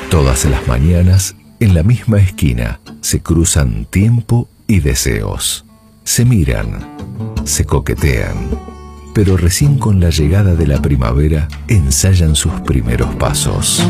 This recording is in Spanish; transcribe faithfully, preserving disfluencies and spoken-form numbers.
Todas las mañanas, en la misma esquina, se cruzan tiempo y deseos. Se miran, se coquetean, pero recién con la llegada de la primavera ensayan sus primeros pasos.